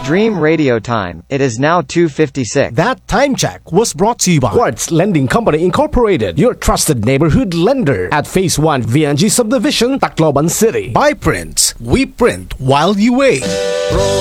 Dream Radio Time. It is now 2:56. That time check was brought to you by Quartz Lending Company Incorporated, your trusted neighborhood lender at Phase 1 VNG Subdivision, Tacloban City. By Prince, we print while you wait.